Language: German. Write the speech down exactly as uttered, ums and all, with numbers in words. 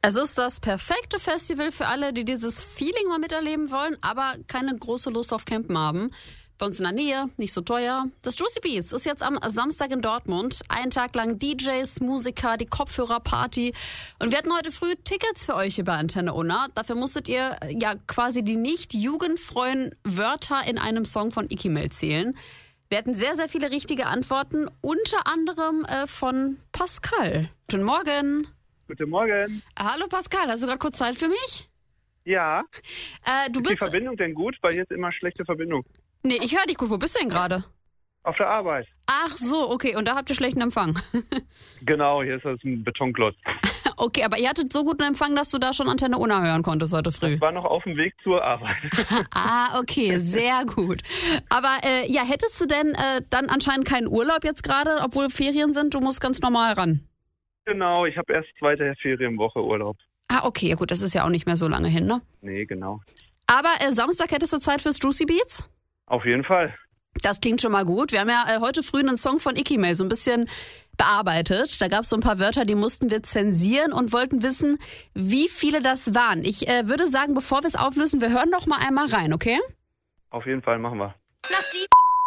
Es ist das perfekte Festival für alle, die dieses Feeling mal miterleben wollen, aber keine große Lust auf Campen haben. Bei uns in der Nähe, nicht so teuer. Das Juicy Beats ist jetzt am Samstag in Dortmund. Einen Tag lang D Js, Musiker, die Kopfhörerparty. Und wir hatten heute früh Tickets für euch hier bei Antenne Unna. Dafür musstet ihr ja quasi die nicht jugendfreien Wörter in einem Song von Ikimel zählen. Wir hatten sehr, sehr viele richtige Antworten, unter anderem äh, von Pascal. Guten Morgen. Guten Morgen. Hallo Pascal, hast du gerade kurz Zeit für mich? Ja. Äh, du ist bist die Verbindung denn gut? Weil hier ist immer schlechte Verbindung. Nee, ich höre dich gut. Wo bist du denn gerade? Auf der Arbeit. Ach so, okay. Und da habt ihr schlechten Empfang. Genau, hier ist das ein Betonklotz. Okay, aber ihr hattet so guten Empfang, dass du da schon Antenne Unna hören konntest heute früh. Ich war noch auf dem Weg zur Arbeit. Ah, okay, sehr gut. Aber äh, ja, hättest du denn äh, dann anscheinend keinen Urlaub jetzt gerade, obwohl Ferien sind? Du musst ganz normal ran. Genau, ich habe erst zweite Ferienwoche Urlaub. Ah, okay, ja gut, das ist ja auch nicht mehr so lange hin, ne? Nee, genau. Aber äh, Samstag hättest du Zeit fürs Juicy Beats? Auf jeden Fall. Das klingt schon mal gut. Wir haben ja äh, heute früh einen Song von Ikimel so ein bisschen bearbeitet. Da gab es so ein paar Wörter, die mussten wir zensieren und wollten wissen, wie viele das waren. Ich äh, würde sagen, bevor wir es auflösen, wir hören doch mal einmal rein, okay? Auf jeden Fall, machen wir. Nasib